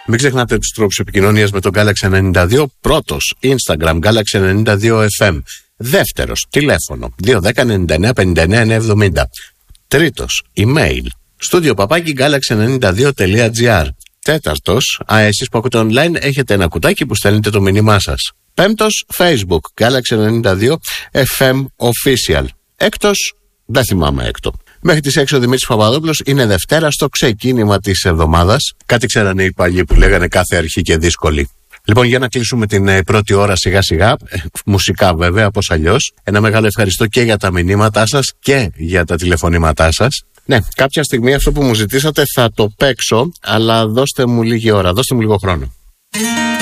Μην ξεχνάτε τους τρόπους επικοινωνίας με τον Galaxy 92. Πρώτος, Instagram, Galaxy 92 FM. Δεύτερος, τηλέφωνο, 210-99-59-70. Τρίτος, email, studio@galaxy92.gr. Τέταρτος, εσείς που ακούτε online έχετε ένα κουτάκι που στέλνετε το μήνυμά σας. Πέμπτος, Facebook, Galaxy 92 FM Official. Έκτος, δεν θυμάμαι έκτο. Μέχρι τις 6 ο Δημήτρης Παπαδόπουλος. Είναι Δευτέρα στο ξεκίνημα της εβδομάδας. Κάτι ξέρανε οι παλιοί που λέγανε κάθε αρχή και δύσκολη. Λοιπόν, για να κλείσουμε την πρώτη ώρα σιγά σιγά, μουσικά βέβαια, πώς αλλιώς. Ένα μεγάλο ευχαριστώ και για τα μηνύματά σας και για τα τηλεφωνήματά σας. Ναι, κάποια στιγμή αυτό που μου ζητήσατε θα το παίξω, αλλά δώστε μου λίγη ώρα, δώστε μου λίγο χρόνο.